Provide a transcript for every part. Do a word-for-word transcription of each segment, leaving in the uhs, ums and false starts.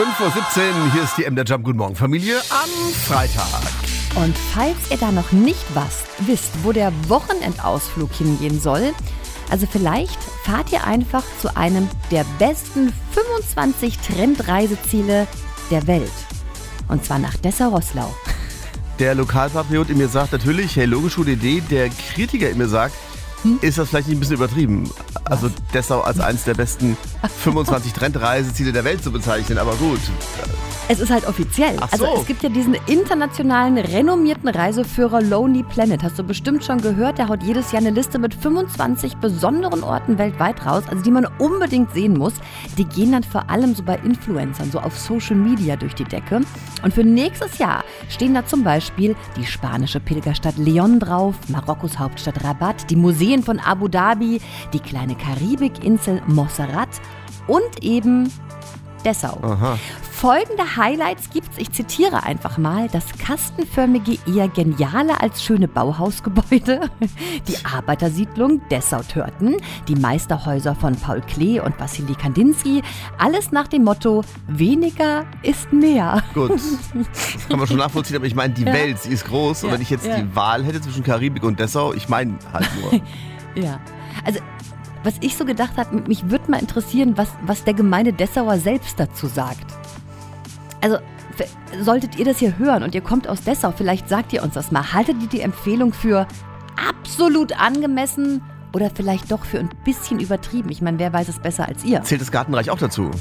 fünf Uhr siebzehn, hier ist die M der Jump. Guten Morgen, Familie, am Freitag. Und falls ihr da noch nicht was wisst, wo der Wochenendausflug hingehen soll, also vielleicht fahrt ihr einfach zu einem der besten fünfundzwanzig Trendreiseziele der Welt. Und zwar nach Dessau-Roßlau. Der Lokalpatriot in mir sagt natürlich, hey, logisch, gute Idee. Der Kritiker in mir sagt, hm? ist das vielleicht nicht ein bisschen übertrieben? Also Dessau als eines der besten fünfundzwanzig Trendreiseziele der Welt zu bezeichnen, aber gut. Es ist halt offiziell. Ach so. Also es gibt ja diesen internationalen, renommierten Reiseführer Lonely Planet. Hast du bestimmt schon gehört, der haut jedes Jahr eine Liste mit fünfundzwanzig besonderen Orten weltweit raus, also die man unbedingt sehen muss. Die gehen dann vor allem so bei Influencern, so auf Social Media durch die Decke. Und für nächstes Jahr stehen da zum Beispiel die spanische Pilgerstadt León drauf, Marokkos Hauptstadt Rabat, die Museen von Abu Dhabi, die kleine Karibikinsel Montserrat und eben Dessau. Aha. Folgende Highlights gibt's, ich zitiere einfach mal: das kastenförmige, eher geniale als schöne Bauhausgebäude, die Arbeitersiedlung Dessau-Törten, die Meisterhäuser von Paul Klee und Wassily Kandinsky, alles nach dem Motto, weniger ist mehr. Gut, das kann man schon nachvollziehen, aber ich meine, die Ja. Welt, sie ist groß, und Ja, wenn ich jetzt ja. die Wahl hätte zwischen Karibik und Dessau, ich meine halt nur. Ja, also was ich so gedacht habe, mich würde mal interessieren, was, was der gemeine Dessauer selbst dazu sagt. Also f- solltet ihr das hier hören und ihr kommt aus Dessau, vielleicht sagt ihr uns das mal. Haltet ihr die Empfehlung für absolut angemessen oder vielleicht doch für ein bisschen übertrieben? Ich meine, wer weiß es besser als ihr? Zählt das Gartenreich auch dazu?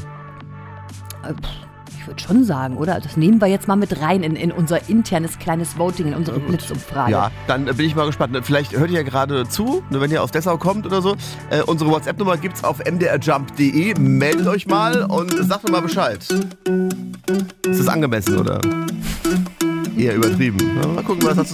Äh, pff, Ich würde schon sagen, oder? Das nehmen wir jetzt mal mit rein in, in unser internes kleines Voting, in unsere Blitzumfrage. Ja, dann äh, bin ich mal gespannt. Vielleicht hört ihr ja gerade zu, ne, wenn ihr aus Dessau kommt oder so. Äh, unsere WhatsApp-Nummer gibt's auf m d r jump punkt d e. Meldet euch mal und sagt mir mal Bescheid. Ist das angemessen oder eher übertrieben? Na, mal gucken, was dazu